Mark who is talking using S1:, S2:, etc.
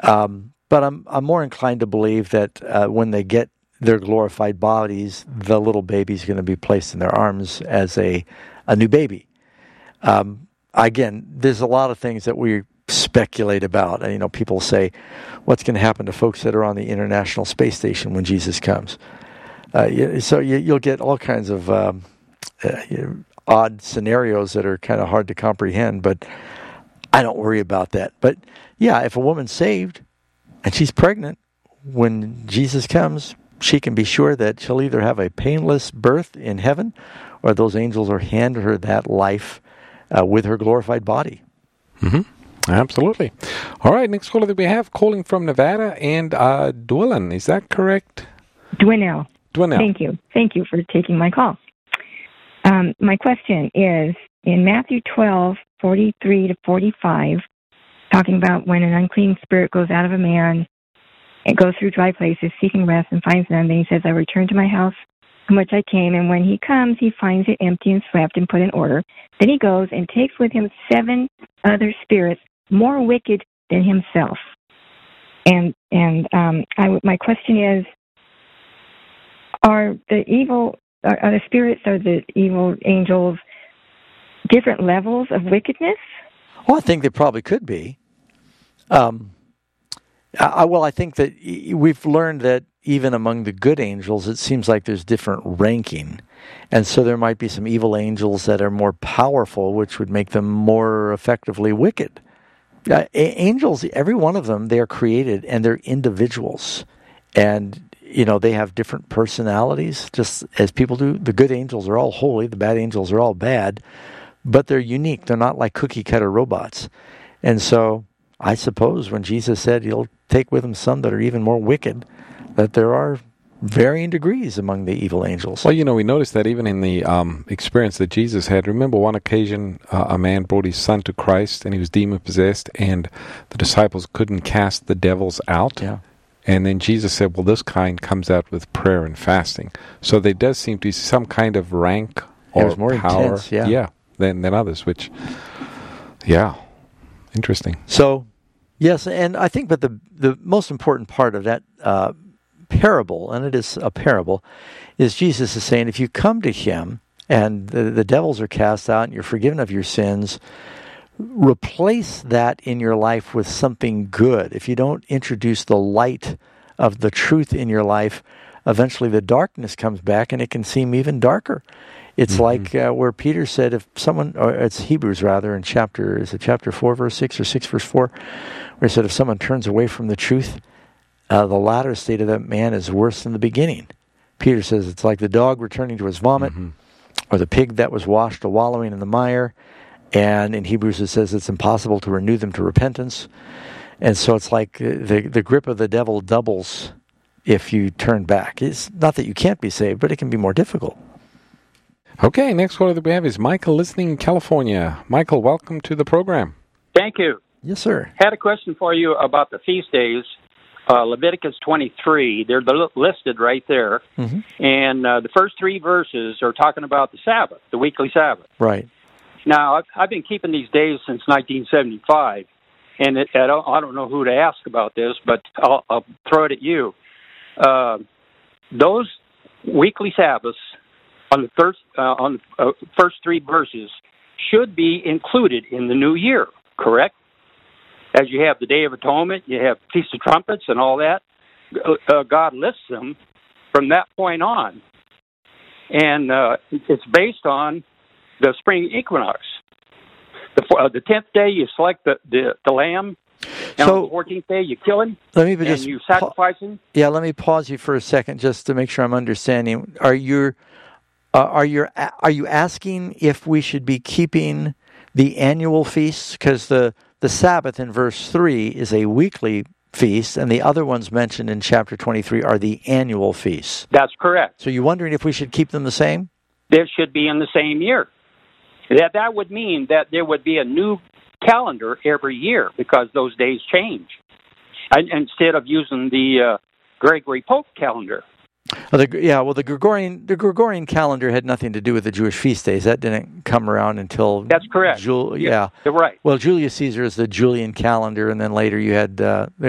S1: But I'm more inclined to believe that when they get their glorified bodies, the little baby's going to be placed in their arms as a new baby. Again, there's a lot of things that we speculate about. You know, people say, what's going to happen to folks that are on the International Space Station when Jesus comes? So you'll get all kinds of odd scenarios that are kind of hard to comprehend, but I don't worry about that. But yeah, if a woman's saved and she's pregnant, when Jesus comes, she can be sure that she'll either have a painless birth in heaven or those angels will hand her that life with her glorified body.
S2: Mm-hmm. Absolutely. All right, next caller that we have calling from Nevada and Dwillin. Is that correct?
S3: Dwinnell.
S2: Dwinnell.
S3: Thank you for taking my call. My question is, in Matthew 12:43 to 45, talking about when an unclean spirit goes out of a man and goes through dry places seeking rest and finds none, then he says, I return to my house from which I came, and when he comes, he finds it empty and swept and put in order. Then he goes and takes with him 7 other spirits more wicked than himself. And my question is, are the spirits or the evil angels different levels of wickedness?
S1: Well, I think they probably could be. I think that we've learned that even among the good angels, it seems like there's different ranking. And so there might be some evil angels that are more powerful, which would make them more effectively wicked. Angels, every one of them, they are created and they're individuals. And, you know, they have different personalities, just as people do. The good angels are all holy, the bad angels are all bad, but they're unique. They're not like cookie-cutter robots. And so I suppose when Jesus said he'll take with him some that are even more wicked, that there are varying degrees among the evil angels.
S2: Well, you know, we noticed that even in the experience that Jesus had. Remember one occasion a man brought his son to Christ and he was demon-possessed and the disciples couldn't cast the devils out.
S1: Yeah.
S2: And then Jesus said, well, this kind comes out with prayer and fasting. So there does seem to be some kind of rank or
S1: more
S2: power
S1: intense,
S2: than others, which, yeah, interesting.
S1: So, yes, and I think that the most important part of that parable, and it is a parable, is Jesus is saying if you come to him and the devils are cast out and you're forgiven of your sins, replace that in your life with something good. If you don't introduce the light of the truth in your life, eventually the darkness comes back and it can seem even darker. It's like where Peter said, if someone, or it's Hebrews rather, in chapter 4, verse 6 or 6, verse 4, where he said, if someone turns away from the truth, the latter state of that man is worse than the beginning. Peter says it's like the dog returning to his vomit, or the pig that was washed wallowing in the mire. And in Hebrews it says it's impossible to renew them to repentance. And so it's like the grip of the devil doubles if you turn back. It's not that you can't be saved, but it can be more difficult.
S2: Okay, next caller that we have is Michael, listening in California. Michael, welcome to the program.
S4: Thank you.
S1: Yes, sir.
S4: Had a question for you about the feast days. Leviticus 23, they're listed right there. And the first 3 verses are talking about the Sabbath, the weekly Sabbath.
S1: Right.
S4: Now, I've been keeping these days since 1975, and I don't know who to ask about this, but I'll throw it at you. Those weekly Sabbaths on the first 3 verses should be included in the new year, correct? As you have the Day of Atonement, you have Feast of Trumpets and all that. God lists them from that point on. And it's based on the spring equinox. The 10th day, you select the lamb. And
S1: So,
S4: on the 14th day, you kill him,
S1: let me
S4: and
S1: just
S4: you sacrifice him.
S1: Yeah, let me pause you for a second just to make sure I'm understanding. Are you asking if we should be keeping the annual feasts? Because the Sabbath in verse 3 is a weekly feast, and the other ones mentioned in chapter 23 are the annual feasts.
S4: That's correct.
S1: So you're wondering if we should keep them the same?
S4: They should be in the same year. That would mean that there would be a new calendar every year because those days change. And instead of using the Gregory Pope calendar.
S1: The Gregorian calendar had nothing to do with the Jewish feast days. That didn't come around until...
S4: That's correct.
S1: You're right.
S4: Well,
S1: Julius Caesar is the Julian calendar, and then later you had